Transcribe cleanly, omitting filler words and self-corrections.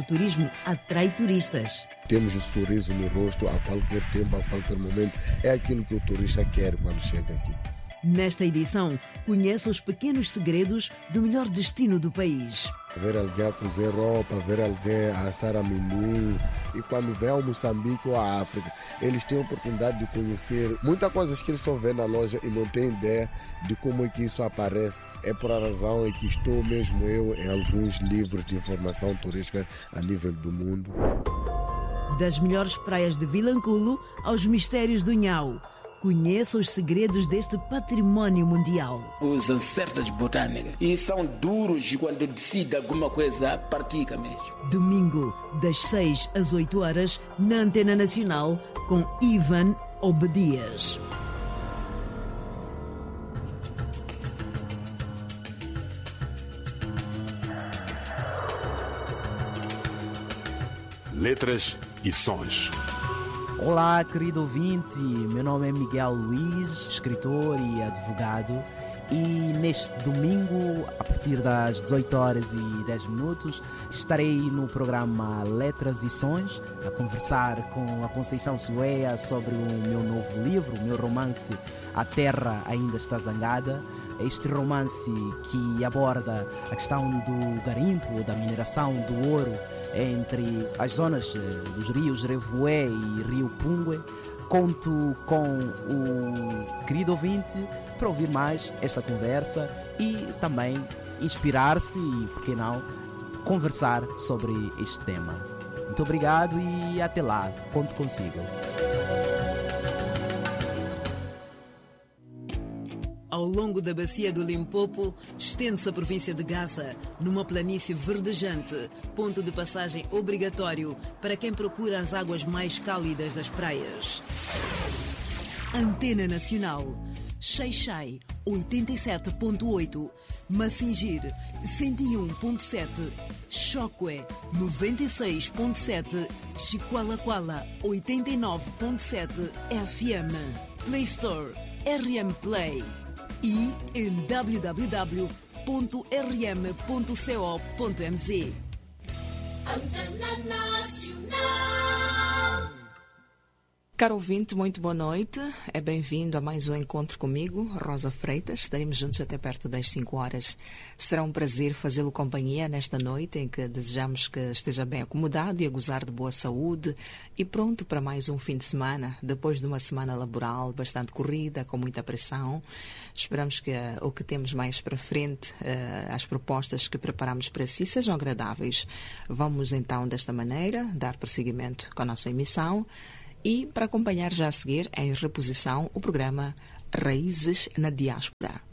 turismo atrai turistas. Temos o sorriso no rosto a qualquer tempo, a qualquer momento. É aquilo que o turista quer quando chega aqui. Nesta edição, conheça os pequenos segredos do melhor destino do país. Ver alguém a cozer roupa, ver alguém a assar amendoim. E quando vem ao Moçambique ou à África, eles têm a oportunidade de conhecer muitas coisas que eles só vêem na loja e não têm ideia de como é que isso aparece. É por a razão em que estou mesmo eu em alguns livros de informação turística a nível do mundo. Das melhores praias de Vilanculo aos mistérios do Nhau. Conheça os segredos deste património mundial. Usam certas botânicas e são duros quando decide alguma coisa, pratica mesmo. Domingo, das 6 às 8 horas, na Antena Nacional, com Ivan Obedias. Letras e sons. Olá, querido ouvinte, meu nome é Miguel Luiz, escritor e advogado, e neste domingo, a partir das 18 horas e 10 minutos, estarei no programa Letras e Sons, a conversar com a Conceição Sueia sobre o meu novo livro, o meu romance A Terra Ainda Está Zangada. Este romance que aborda a questão do garimpo, da mineração do ouro, entre as zonas dos rios Revoé e Rio Pungue. Conto com o querido ouvinte para ouvir mais esta conversa e também inspirar-se e, por que não, conversar sobre este tema. Muito obrigado e até lá. Conto consigo. Ao longo da bacia do Limpopo, estende-se a província de Gaza, numa planície verdejante, ponto de passagem obrigatório para quem procura as águas mais cálidas das praias. Antena Nacional, Xai-Xai, 87.8, Massingir, 101.7, Choque, 96.7, Chiqualaquala, 89.7 FM, Play Store, RM Play. E em www.rm.co.mz. Antena Nacional. Caro ouvinte, muito boa noite. É bem-vindo a mais um encontro comigo, Rosa Freitas. Estaremos juntos até perto das 5 horas. Será um prazer fazê-lo companhia nesta noite em que desejamos que esteja bem acomodado e a gozar de boa saúde e pronto para mais um fim de semana, depois de uma semana laboral bastante corrida, com muita pressão. Esperamos que o que temos mais para frente, as propostas que preparamos para si, sejam agradáveis. Vamos então, desta maneira, dar prosseguimento com a nossa emissão. E para acompanhar já a seguir, em reposição, o programa Raízes na Diáspora.